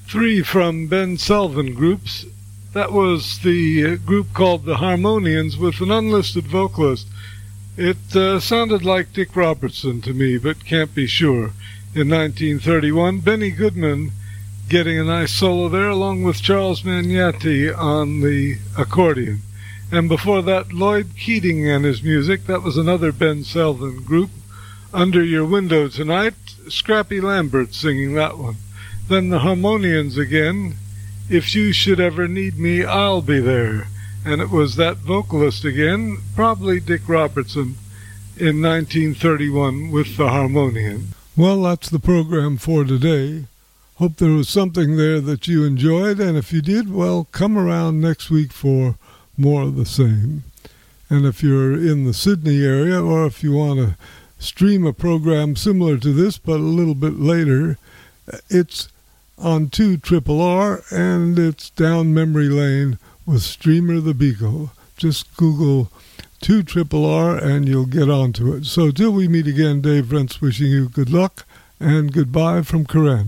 Three from Ben Selvin groups. That was the group called the Harmonians with an unlisted vocalist. It sounded like Dick Robertson to me, but can't be sure. In 1931, Benny Goodman getting a nice solo there, along with Charles Magnati on the accordion. And before that, Lloyd Keating and his music. That was another Ben Selvin group. Under Your Window Tonight, Scrappy Lambert singing that one. Then the Harmonians again, If You Should Ever Need Me, I'll Be There. And it was that vocalist again, probably Dick Robertson, in 1931 with the Harmonian. Well, that's the program for today. Hope there was something there that you enjoyed, and if you did, well, come around next week for more of the same. And if you're in the Sydney area, or if you want to stream a program similar to this but a little bit later, it's on 2RRR, and it's down memory lane with Streamer the Beagle. Just Google 2RRR and you'll get onto it. So till we meet again, Dave Rentz wishing you good luck and goodbye from Karen.